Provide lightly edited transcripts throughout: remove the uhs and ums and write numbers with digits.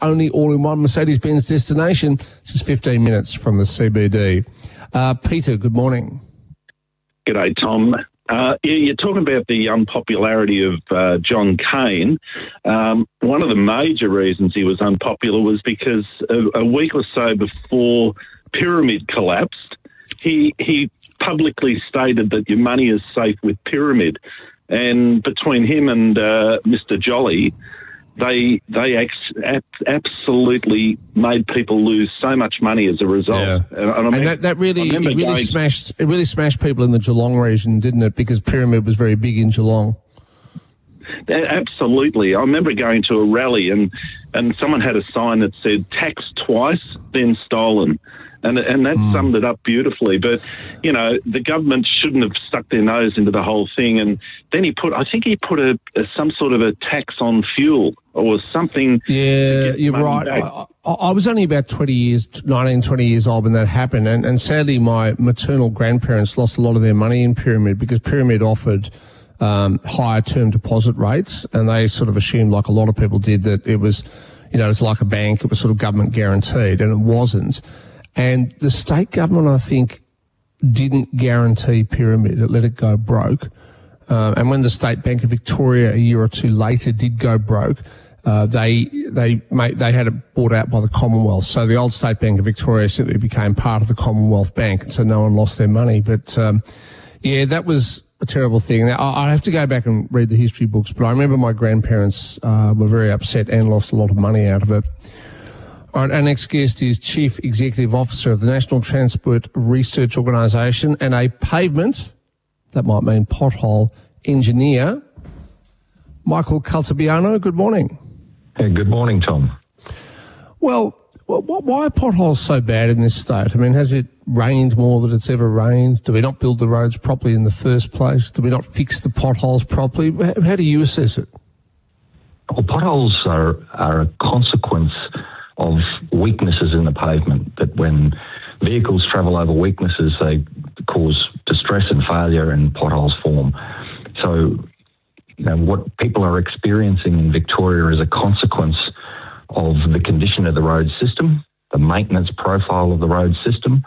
only all-in-one Mercedes-Benz destination, just 15 minutes from the CBD. Peter, good morning. G'day, Tom. You're talking about the unpopularity of John Cain. One of the major reasons he was unpopular was because a week or so before Pyramid collapsed, he publicly stated that your money is safe with Pyramid. And between him and Mr. Jolly, they absolutely made people lose so much money as a result. Yeah. And that really smashed people in the Geelong region, didn't it? Because Pyramid was very big in Geelong. Absolutely. I remember going to a rally and someone had a sign that said taxed twice, then stolen. And that summed it up beautifully. But, you know, the government shouldn't have stuck their nose into the whole thing. And then he put some sort of a tax on fuel or something. Yeah, you're right. I was only about 20 years old when that happened. And sadly, my maternal grandparents lost a lot of their money in Pyramid because Pyramid offered higher term deposit rates. And they sort of assumed, like a lot of people did, that it was, you know, it's like a bank. It was sort of government guaranteed, and it wasn't. And the state government, I think, didn't guarantee Pyramid. It let it go broke. And when the State Bank of Victoria a year or two later did go broke, they had it bought out by the Commonwealth. So the old State Bank of Victoria simply became part of the Commonwealth Bank, and so no one lost their money. But yeah, that was a terrible thing. Now, I have to go back and read the history books, but I remember my grandparents were very upset and lost a lot of money out of it. All right, our next guest is Chief Executive Officer of the National Transport Research Organisation and a pavement, that might mean pothole, engineer, Michael Caltabiano. Good morning. Hey, good morning, Tom. Well, why are potholes so bad in this state? I mean, has it rained more than it's ever rained? Do we not build the roads properly in the first place? Do we not fix the potholes properly? How do you assess it? Well, potholes are a consequence of weaknesses in the pavement, that when vehicles travel over weaknesses, they cause distress and failure and potholes form. So, you know, what people are experiencing in Victoria is a consequence of the condition of the road system, the maintenance profile of the road system,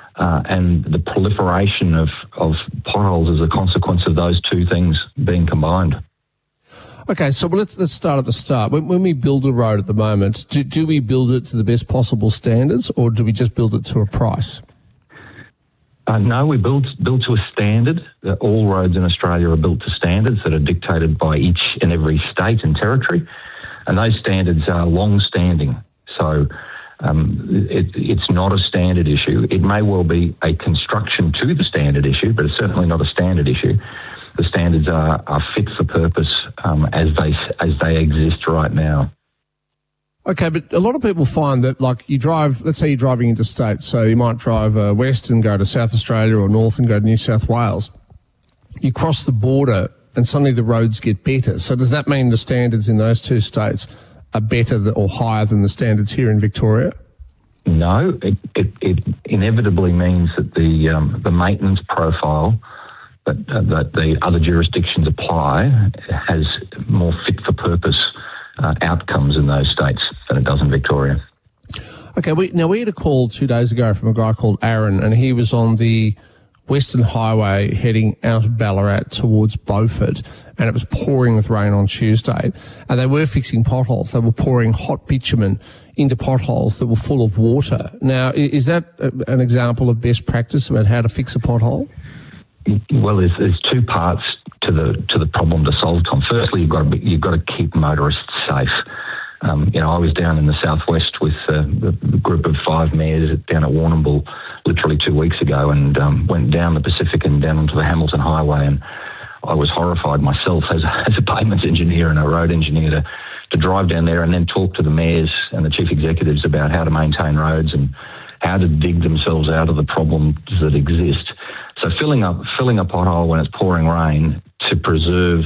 and the proliferation of potholes as a consequence of those two things being combined. Okay, so let's start at the start. When we build a road at the moment, do we build it to the best possible standards, or do we just build it to a price? No, we build to a standard. All roads in Australia are built to standards that are dictated by each and every state and territory, and those standards are long-standing. So it's not a standard issue. It may well be a construction to the standard issue, but it's certainly not a standard issue. The standards are fit for purpose as they exist right now. Okay, but a lot of people find that, like, you drive, let's say you're driving interstate, so you might drive west and go to South Australia, or north and go to New South Wales. You cross the border and suddenly the roads get better. So does that mean the standards in those two states are better or higher than the standards here in Victoria? No, it inevitably means that the maintenance profile that the other jurisdictions apply has more fit-for-purpose outcomes in those states than it does in Victoria. Okay, we had a call 2 days ago from a guy called Aaron, and he was on the Western Highway heading out of Ballarat towards Beaufort, and it was pouring with rain on Tuesday, and they were fixing potholes. They were pouring hot bitumen into potholes that were full of water. Now, is that an example of best practice about how to fix a pothole? Well, there's two parts to the problem to solve, Tom. Firstly, you've got to keep motorists safe. I was down in the southwest with a group of 5 mayors down at Warrnambool literally 2 weeks ago, and went down the Pacific and down onto the Hamilton Highway, and I was horrified myself as a pavements engineer and a road engineer to drive down there and then talk to the mayors and the chief executives about how to maintain roads and how to dig themselves out of the problems that exist. So filling a pothole when it's pouring rain to preserve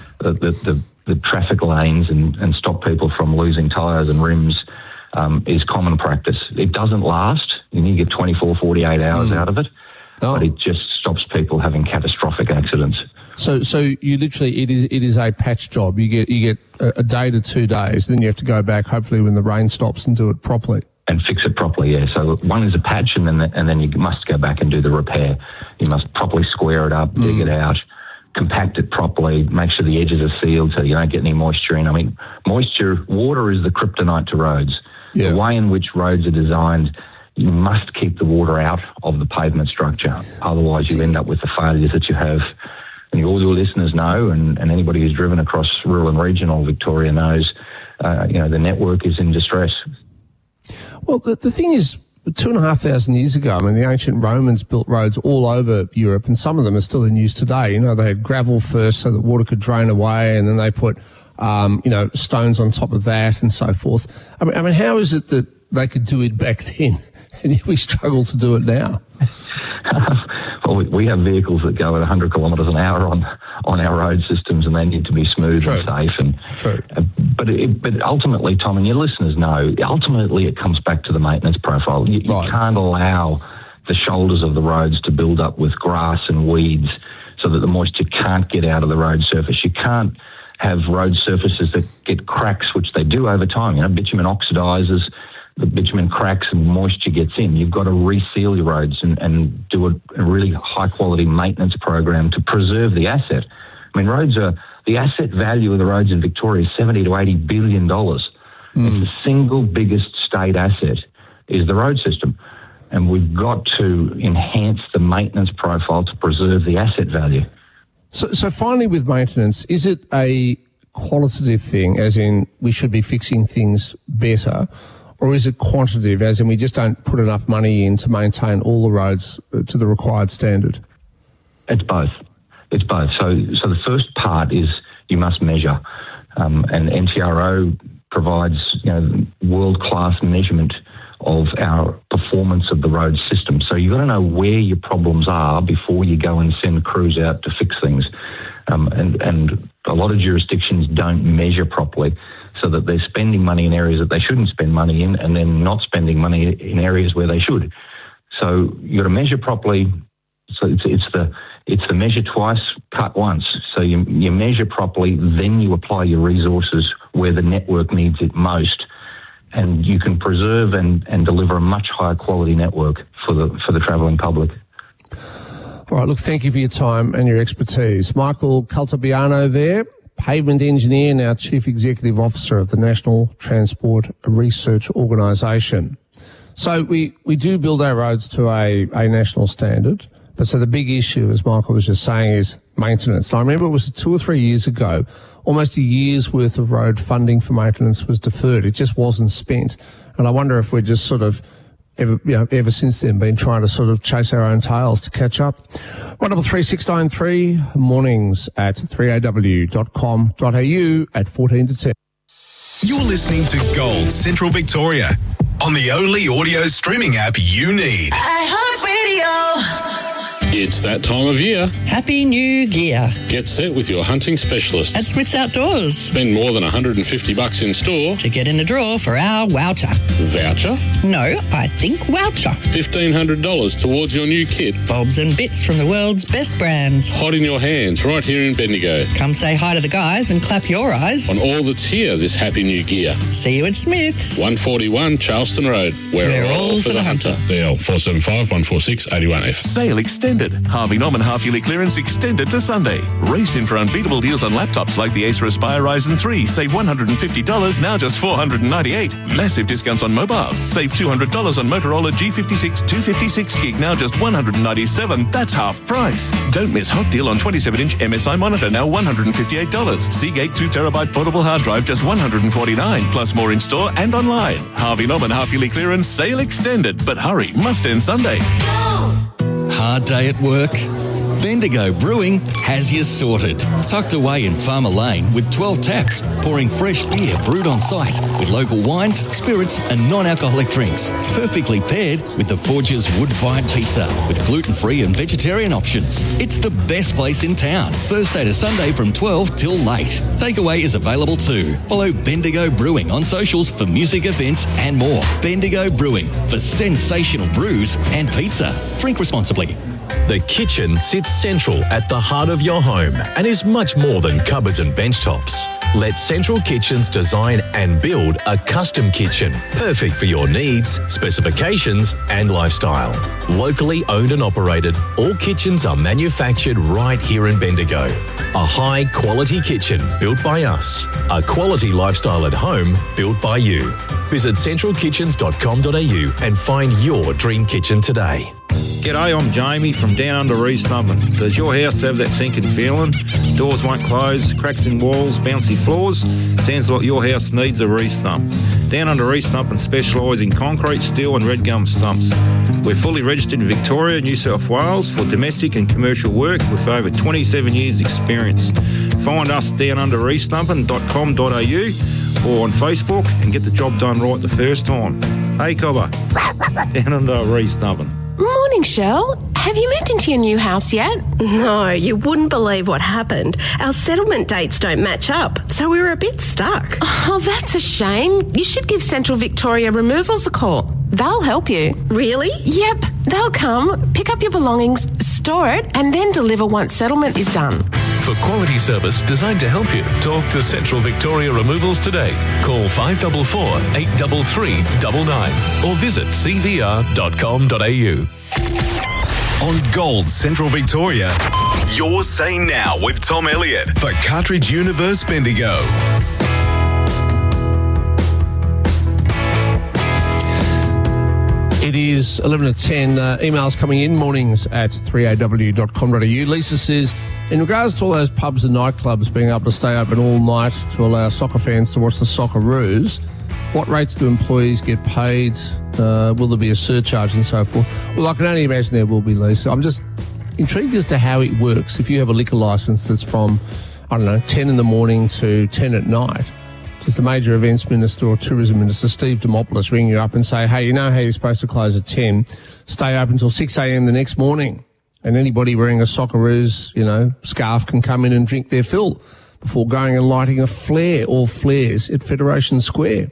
the traffic lanes and stop people from losing tyres and rims is common practice. It doesn't last. You get 24, 48 hours out of it, but it just stops people having catastrophic accidents. So you literally, it is a patch job. You get a day to 2 days, then you have to go back, hopefully when the rain stops, and do it properly. And fix it properly, yeah. So one is a patch, and then you must go back and do the repair. You must properly square it up, dig it out, compact it properly, make sure the edges are sealed so you don't get any moisture in. I mean, water is the kryptonite to roads. Yeah. The way in which roads are designed, you must keep the water out of the pavement structure. Otherwise, you end up with the failures that you have. And all your listeners know, and anybody who's driven across rural and regional Victoria knows, the network is in distress. Well, the thing is, 2,500 years ago, I mean, the ancient Romans built roads all over Europe, and some of them are still in use today. You know, they had gravel first so that water could drain away, and then they put, stones on top of that and so forth. I mean, how is it that they could do it back then, and we struggle to do it now? Well, we have vehicles that go at 100 kilometres an hour on our road systems, and they need to be smooth and safe. But ultimately, Tom, and your listeners know, ultimately it comes back to the maintenance profile. You can't allow the shoulders of the roads to build up with grass and weeds so that the moisture can't get out of the road surface. You can't have road surfaces that get cracks, which they do over time. You know, bitumen oxidizes, the bitumen cracks and moisture gets in. You've got to reseal your roads and do a really high-quality maintenance program to preserve the asset. I mean, the asset value of the roads in Victoria is $70 to $80 billion. It's the single biggest state asset is the road system. And we've got to enhance the maintenance profile to preserve the asset value. So finally, with maintenance, is it a qualitative thing, as in we should be fixing things better, or is it quantitative, as in we just don't put enough money in to maintain all the roads to the required standard? It's both. It's both. So the first part is you must measure, and NTRO provides world-class measurement of our performance of the road system. So you've got to know where your problems are before you go and send crews out to fix things. And a lot of jurisdictions don't measure properly, so that they're spending money in areas that they shouldn't spend money in, and then not spending money in areas where they should. So you've got to measure properly. So it's the measure twice, cut once. So you measure properly, then you apply your resources where the network needs it most, and you can preserve and deliver a much higher quality network for the travelling public. All right, look, thank you for your time and your expertise. Michael Caltabiano there, pavement engineer, now Chief Executive Officer of the National Transport Research Organisation. So we do build our roads to a national standard, but so the big issue, as Michael was just saying, is maintenance. And I remember it was 2 or 3 years ago, almost a year's worth of road funding for maintenance was deferred. It just wasn't spent. And I wonder if we're just sort of ever since then been trying to sort of chase our own tails to catch up. 133693, mornings at 3aw.com.au at 14 to 10. You're listening to Gold Central Victoria on the only audio streaming app you need. iHeartRadio. It's that time of year. Happy New Year. Get set with your hunting specialist. At Smith's Outdoors. Spend more than $150 in store to get in the draw for our voucher. Voucher? No, I think voucher. $1,500 towards your new kit. Bobs and bits from the world's best brands. Hot in your hands right here in Bendigo. Come say hi to the guys and clap your eyes on all that's here this Happy New Year. See you at Smith's. 141 Charleston Road. We're all for the hunter. DL 475-146-81F. Sale extended. Harvey Norman half-yearly clearance extended to Sunday. Race in for unbeatable deals on laptops like the Acer Aspire Ryzen 3. Save $150, now just $498. Massive discounts on mobiles. Save $200 on Motorola G56 256 gig, now just $197. That's half price. Don't miss hot deal on 27-inch MSI monitor, now $158. Seagate 2TB portable hard drive, just $149. Plus more in store and online. Harvey Norman half-yearly clearance sale extended. But hurry, must end Sunday. Hard day at work? Bendigo Brewing has you sorted. Tucked away in Farmer Lane with 12 taps, pouring fresh beer brewed on site with local wines, spirits and non-alcoholic drinks. Perfectly paired with the Forge's wood-fired pizza with gluten-free and vegetarian options. It's the best place in town. Thursday to Sunday from 12 till late. Takeaway is available too. Follow Bendigo Brewing on socials for music events and more. Bendigo Brewing for sensational brews and pizza. Drink responsibly. The kitchen sits central at the heart of your home and is much more than cupboards and bench tops. Let Central Kitchens design and build a custom kitchen, perfect for your needs, specifications and lifestyle. Locally owned and operated, all kitchens are manufactured right here in Bendigo. A high-quality kitchen built by us. A quality lifestyle at home built by you. Visit centralkitchens.com.au and find your dream kitchen today. G'day, I'm Jamie from Down Under Re-Snubbing. Does your house have that sinking feeling? Doors won't close, cracks in walls, bouncy floors? Sounds like your house needs a re-snub. Down Under Re-Snubbing specialise in concrete, steel and red gum stumps. We're fully registered in Victoria, New South Wales for domestic and commercial work with over 27 years experience. Find us downunderresnubbing.com.au or on Facebook and get the job done right the first time. Hey, Cobber. Down Under Re-Snubbing. Morning, Shell. Have you moved into your new house yet? No, you wouldn't believe what happened. Our settlement dates don't match up, so we were a bit stuck. Oh, that's a shame. You should give Central Victoria Removals a call. They'll help you. Really? Yep. They'll come, pick up your belongings, store it, and then deliver once settlement is done. For quality service designed to help you, talk to Central Victoria Removals today. Call 544 833 99 or visit cvr.com.au. On Gold Central Victoria, Your Say Now with Tom Elliott for Cartridge Universe Bendigo. It is 11:10. Emails coming in, mornings at 3aw.com.au. Lisa says, in regards to all those pubs and nightclubs being able to stay open all night to allow soccer fans to watch the Socceroos, what rates do employees get paid? Will there be a surcharge and so forth? Well, I can only imagine there will be, Lisa. I'm just intrigued as to how it works. If you have a liquor licence that's from, 10 in the morning to 10 at night, does the Major Events Minister or Tourism Minister, Steve Demopoulos, ring you up and say, hey, you know how you're supposed to close at 10, stay open until 6 a.m. the next morning, and anybody wearing a Socceroos, scarf can come in and drink their fill before going and lighting a flare or flares at Federation Square.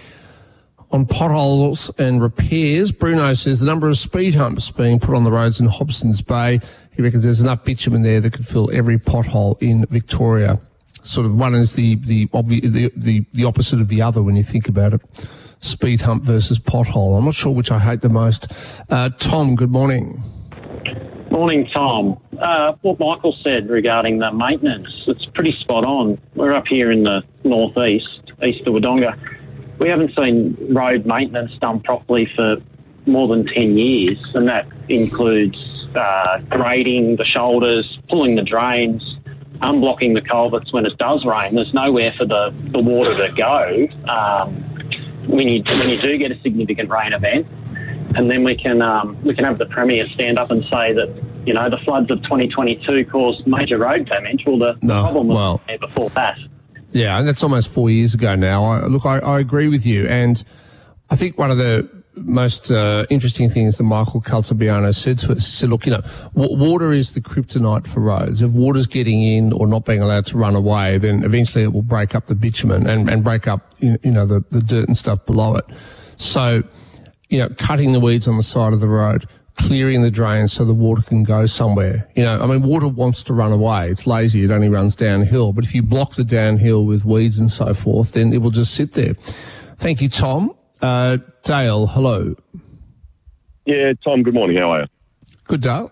On potholes and repairs, Bruno says the number of speed humps being put on the roads in Hobson's Bay, he reckons there's enough bitumen there that could fill every pothole in Victoria. Sort of one is the opposite of the other when you think about it. Speed hump versus pothole. I'm not sure which I hate the most. Tom, good morning. Morning, Tom. What Michael said regarding the maintenance, it's pretty spot on. We're up here in the northeast, east of Wodonga. We haven't seen road maintenance done properly for more than 10 years, and that includes grading the shoulders, pulling the drains, unblocking the culverts when it does rain. There's nowhere for the water to go when you do get a significant rain event. And then we can have the Premier stand up and say that, the floods of 2022 caused major road damage. Well, the problem was there before that. Yeah, and that's almost 4 years ago now. I agree with you. And I think one of the most interesting things that Michael Caltabiano said to us, he said, look, water is the kryptonite for roads. If water's getting in or not being allowed to run away, then eventually it will break up the bitumen and break up, the dirt and stuff below it. So, cutting the weeds on the side of the road, clearing the drains so the water can go somewhere. Water wants to run away. It's lazy. It only runs downhill. But if you block the downhill with weeds and so forth, then it will just sit there. Thank you, Tom. Dale, hello. Yeah, Tom, good morning. How are you? Good, Dale.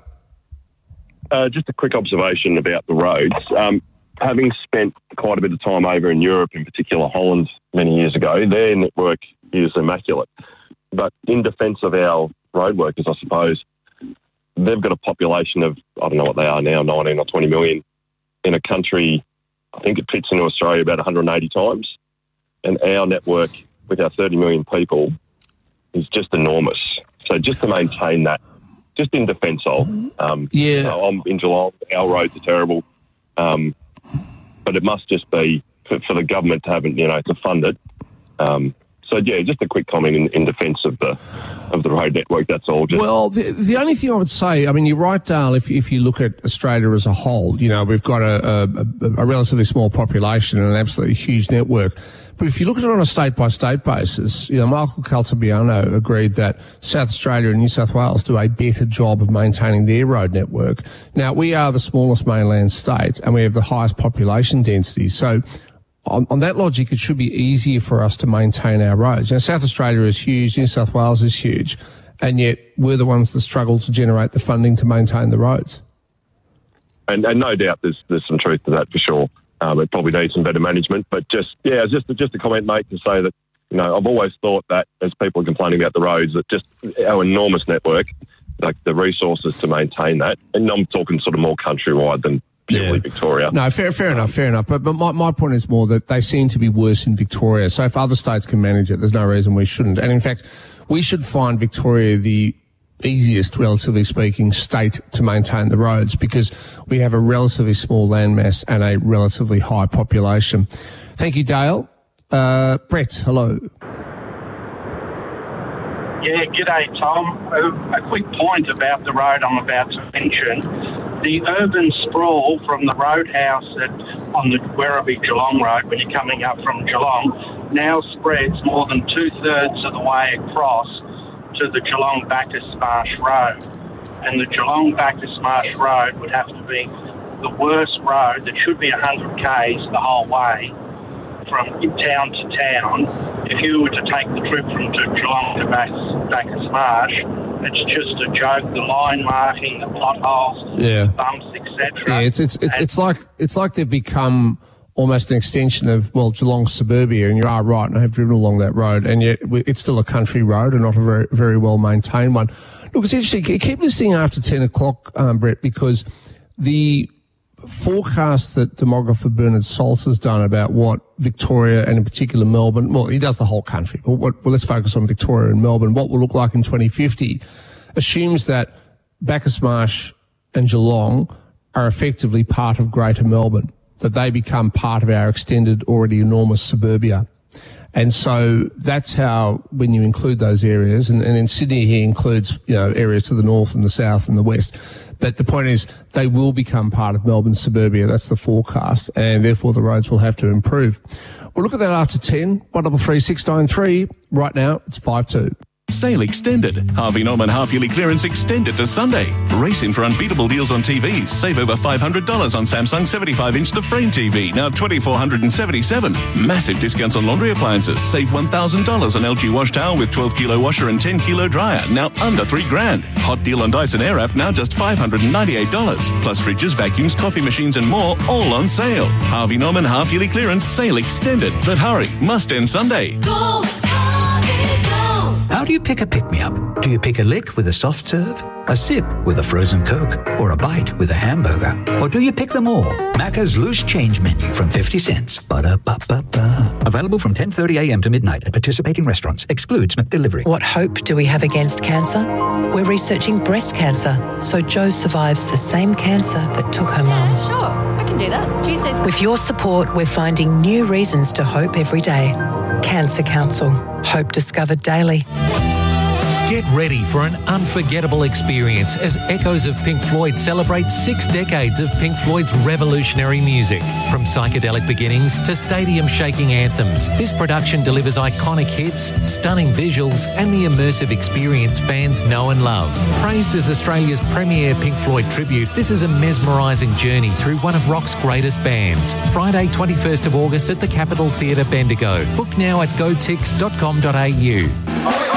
Just a quick observation about the roads. Having spent quite a bit of time over in Europe, in particular Holland, many years ago, their network is immaculate. But in defence of our road workers, I suppose, they've got a population of, I don't know what they are now, 19 or 20 million, in a country, I think it fits into Australia about 180 times. And our network, with our 30 million people, is just enormous. So just to maintain that, just in defence of, I'm in Geelong, our roads are terrible, but it must just be for the government to have, to fund it. So, yeah, just a quick comment in defence of the road network, that's all. Well, the only thing I would say, I mean, you're right, Dale, if you look at Australia as a whole, we've got a relatively small population and an absolutely huge network. But if you look at it on a state-by-state basis, Michael Caltabiano agreed that South Australia and New South Wales do a better job of maintaining their road network. Now, we are the smallest mainland state and we have the highest population density. So on that logic, it should be easier for us to maintain our roads. South Australia is huge, New South Wales is huge, and yet we're the ones that struggle to generate the funding to maintain the roads. And no doubt there's some truth to that for sure. It probably needs some better management, but just a comment, mate, to say that, I've always thought that as people are complaining about the roads, that just our enormous network, like the resources to maintain that, and I'm talking sort of more countrywide than purely Victoria. No, fair enough. But my point is more that they seem to be worse in Victoria. So if other states can manage it, there's no reason we shouldn't. And in fact, we should find Victoria the easiest, relatively speaking, state to maintain the roads because we have a relatively small landmass and a relatively high population. Thank you, Dale. Brett, hello. Yeah, g'day, Tom. A quick point about the road I'm about to mention. The urban sprawl from the roadhouse on the Werribee Geelong Road, when you're coming up from Geelong, now spreads more than 2/3 of the way across to the Geelong Bacchus Marsh Road. And the Geelong Bacchus Marsh Road would have to be the worst road that should be 100 k's the whole way from town to town. If you were to take the trip from Geelong to Bacchus Marsh, it's just a joke. The line marking, the potholes, the bumps, etc. Yeah, it's like they've become almost an extension of, Geelong suburbia, and you are right, and I have driven along that road, and yet it's still a country road and not a very, very well-maintained one. Look, it's interesting. Keep listening after 10 o'clock, Brett, because the forecast that demographer Bernard Salz has done about what Victoria and in particular Melbourne, he does the whole country, but let's focus on Victoria and Melbourne, what will look like in 2050, assumes that Bacchus Marsh and Geelong are effectively part of Greater Melbourne, that they become part of our extended, already enormous suburbia. And so that's how, when you include those areas, and in Sydney he includes, areas to the north and the south and the west. But the point is, they will become part of Melbourne suburbia. That's the forecast, and therefore the roads will have to improve. We'll look at that after 10, 133 693. Right now, it's 5-2. Sale extended. Harvey Norman half-yearly clearance extended to Sunday. Race in for unbeatable deals on TVs. Save over $500 on Samsung 75-inch The Frame TV, now $2,477. Massive discounts on laundry appliances. Save $1,000 on LG wash towel with 12-kilo washer and 10-kilo dryer, now under $3,000. Hot deal on Dyson Airwrap, now just $598. Plus fridges, vacuums, coffee machines and more, all on sale. Harvey Norman half-yearly clearance sale extended. But hurry, must end Sunday. Go. How do you pick a pick-me-up? Do you pick a lick with a soft serve, a sip with a frozen Coke, or a bite with a hamburger? Or do you pick them all? Macca's Loose Change Menu from 50 cents. Ba-da-ba-ba-ba. Available from 10:30 a.m. to midnight at participating restaurants. Excludes McDelivery. What hope do we have against cancer? We're researching breast cancer, so Jo survives the same cancer that took her mum. Sure, I can do that. Tuesdays. With your support, we're finding new reasons to hope every day. Cancer Council. Hope discovered daily. Get ready for an unforgettable experience as Echoes of Pink Floyd celebrates 6 decades of Pink Floyd's revolutionary music. From psychedelic beginnings to stadium-shaking anthems, this production delivers iconic hits, stunning visuals, and the immersive experience fans know and love. Praised as Australia's premier Pink Floyd tribute, this is a mesmerising journey through one of rock's greatest bands. Friday, 21st of August at the Capitol Theatre, Bendigo. Book now at gotix.com.au.